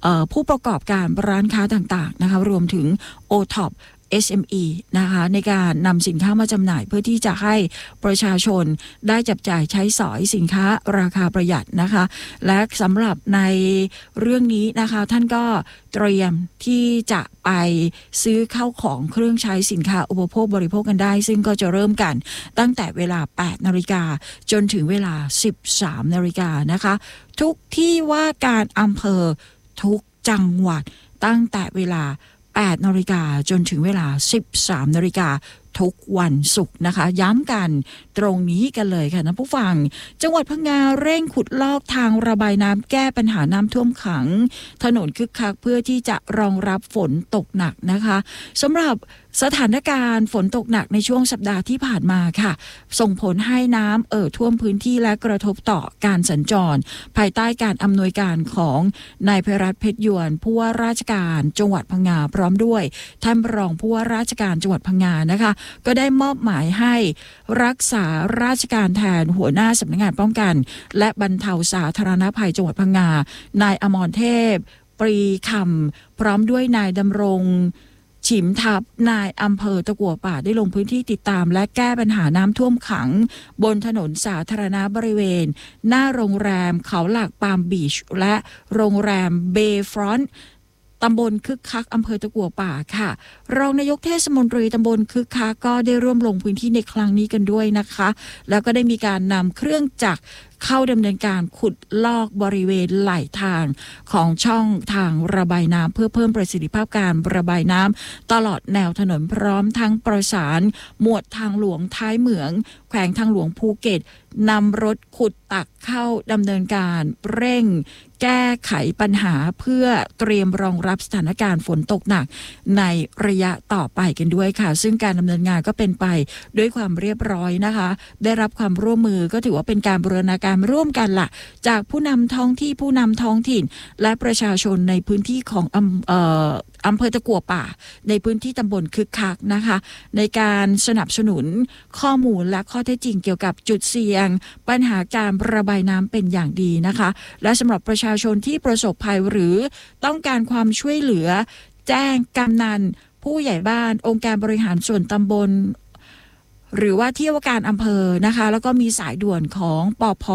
ผู้ประกอบการร้านค้าต่างๆนะคะรวมถึง OTOP SME นะคะในการนำสินค้ามาจำหน่ายเพื่อที่จะให้ประชาชนได้จับจ่ายใช้สอยสินค้าราคาประหยัดนะคะและสำหรับในเรื่องนี้นะคะท่านก็เตรียมที่จะไปซื้อเข้าของเครื่องใช้สินค้าอุปโภคบริโภคกันได้ซึ่งก็จะเริ่มกันตั้งแต่เวลา 8 นาฬิกาจนถึงเวลา 13 นาฬิกานะคะทุกที่ว่าการอำเภอทุกจังหวัดตั้งแต่เวลา8 นาฬิกาจนถึงเวลา 13 นาฬิกาทุกวันศุกร์นะคะย้ำกันตรงนี้กันเลยค่ะนะผู้ฟังจังหวัดพังงาเร่งขุดลอกทางระบายน้ำแก้ปัญหาน้ำท่วมขังถนนคึกคักเพื่อที่จะรองรับฝนตกหนักนะคะสำหรับสถานการณ์ฝนตกหนักในช่วงสัปดาห์ที่ผ่านมาค่ะส่งผลให้น้ำท่วมพื้นที่และกระทบต่อการสัญจรภายใต้การอำนวยการของนายไพรัตน์เพชรยวนผู้ว่าราชการจังหวัดพังงาพร้อมด้วยท่านรองผู้ว่าราชการจังหวัดพังงานะคะก็ได้มอบหมายให้รักษาราชการแทนหัวหน้าสำนักงานป้องกันและบรรเทาสาธารณภัยจังหวัดพังงานายอมรเทพปรีคำพร้อมด้วยนายดำรงฉิมทับนายอำเภอตะกั่วป่าได้ลงพื้นที่ติดตามและแก้ปัญหาน้ำท่วมขังบนถนนสาธารณะบริเวณหน้าโรงแรมเขาหลักปาล์มบีชและโรงแรมเบย์ฟรอนต์ตำบลคึกคักอำเภอตะกั่วป่าค่ะรองนายกเทศมนตรีตำบลคึกคักก็ได้ร่วมลงพื้นที่ในครั้งนี้กันด้วยนะคะแล้วก็ได้มีการนำเครื่องจักรเข้าดำเนินการขุดลอกบริเวณไหล่ทางของช่องทางระบายน้ำเพื่อเพิ่มประสิทธิภาพการระบายน้ำตลอดแนวถนนพร้อมทั้งประสานหมวดทางหลวงท้ายเหมืองแขวงทางหลวงภูเก็ตนำรถขุดตักเข้าดำเนินการเร่งแก้ไขปัญหาเพื่อเตรียมรองรับสถานการณ์ฝนตกหนักในระยะต่อไปกันด้วยค่ะซึ่งการดำเนินงานก็เป็นไปด้วยความเรียบร้อยนะคะได้รับความร่วมมือก็ถือว่าเป็นการบูรณาการร่วมกันล่ะจากผู้นำท้องที่ผู้นำท้องถิ่นและประชาชนในพื้นที่ของอำเภอตะกั่วป่าในพื้นที่ตำบลคึกคักนะคะในการสนับสนุนข้อมูลและข้อเท็จจริงเกี่ยวกับจุดเสี่ยงปัญหาการระบายน้ำเป็นอย่างดีนะคะและสำหรับประชาชนที่ประสบภัยหรือต้องการความช่วยเหลือแจ้งกำนันผู้ใหญ่บ้านองค์การบริหารส่วนตำบลหรือว่าที่ว่าการอำเภอนะคะแล้วก็มีสายด่วนของปภ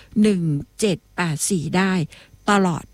1784ได้ตลอด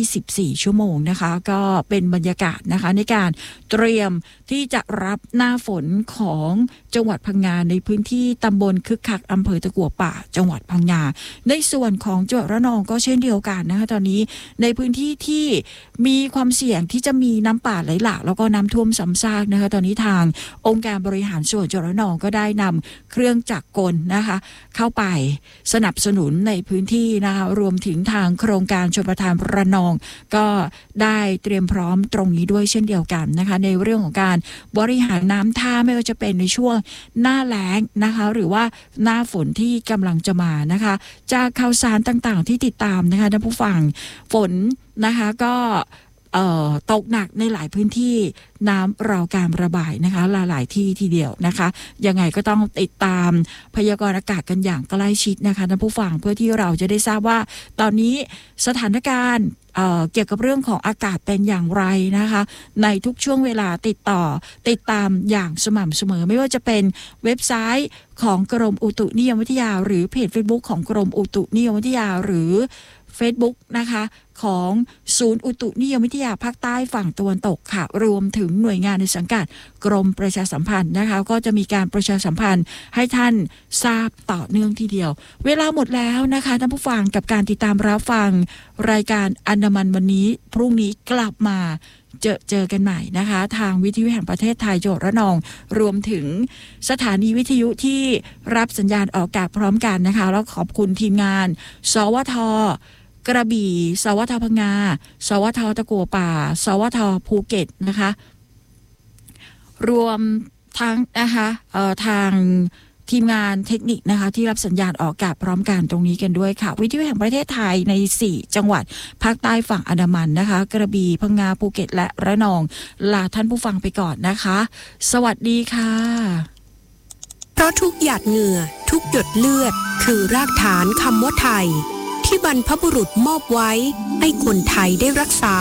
24 ชั่วโมงนะคะก็เป็นบรรยากาศนะคะในการเตรียมที่จะรับหน้าฝนของจังหวัดพังงาในพื้นที่ตำบลคึกคักอำเภอตะกั่วป่าจังหวัดพังงาในส่วนของจังหวัดระนองก็เช่นเดียวกันนะคะตอนนี้ในพื้นที่ที่มีความเสี่ยงที่จะมีน้ำป่าไหลหลากแล้วก็น้ำท่วมซ้ำซากนะคะตอนนี้ทางองค์การบริหารส่วนจังหวัดระนองก็ได้นำเครื่องจักรกลนะคะเข้าไปสนับสนุนในพื้นที่นะคะรวมถึงทางโครงการชลประทานระนองก็ได้เตรียมพร้อมตรงนี้ด้วยเช่นเดียวกันนะคะในเรื่องของการบริหารน้ำท่าไม่ว่าจะเป็นในช่วงหน้าแล้งนะคะหรือว่าหน้าฝนที่กำลังจะมานะคะจากข่าวสารต่างๆที่ติดตามนะคะท่านผู้ฟังฝนนะคะก็ตกหนักในหลายพื้นที่น้ำรอการระบายนะคะหลายที่ทีเดียวนะคะยังไงก็ต้องติดตามพยากรณ์อากาศกันอย่างใกล้ชิดนะคะท่านผู้ฟังเพื่อที่เราจะได้ทราบว่าตอนนี้สถานการณ์เกี่ยวกับเรื่องของอากาศเป็นอย่างไรนะคะในทุกช่วงเวลาติดตามอย่างสม่ำเสมอไม่ว่าจะเป็นเว็บไซต์ของกรมอุตุนิยมวิทยาหรือเพจ Facebook ของกรมอุตุนิยมวิทยาหรือ Facebook นะคะของศูนย์อุตุนิยมวิทยาภาคใต้ฝั่งตะวันตกค่ะรวมถึงหน่วยงานในสังกัดกรมประชาสัมพันธ์นะคะก็จะมีการประชาสัมพันธ์ให้ท่านทราบต่อเนื่องทีเดียวเวลาหมดแล้วนะคะท่านผู้ฟังกับการติดตามรับฟังรายการอันดามันวันนี้พรุ่งนี้กลับมาเจอกันใหม่นะคะทางวิทยุแห่งประเทศไทยจังหวัดระนองรวมถึงสถานีวิทยุที่รับสัญญาณออกอากาศพร้อมกันนะคะแล้วขอบคุณทีมงานสวทกระบี่สวทพังงาสวทตะกั่วป่าสวทภูเก็ตนะคะรวมทั้งนะคะทางทีมงานเทคนิคนะคะที่รับสัญญาณออกอากาศพร้อมกันตรงนี้กันด้วยค่ะวิทยุแห่งประเทศไทยใน4จังหวัดภาคใต้ฝั่งอันดามันนะคะกระบี่พังงาภูเก็ตและระนองลาท่านผู้ฟังไปก่อนนะคะสวัสดีค่ะเพราะทุกหยาดเหงื่อทุกหยดเลือดคือรากฐานคำว่าไทยที่บรรพบุรุษมอบไว้ให้คนไทยได้รักษา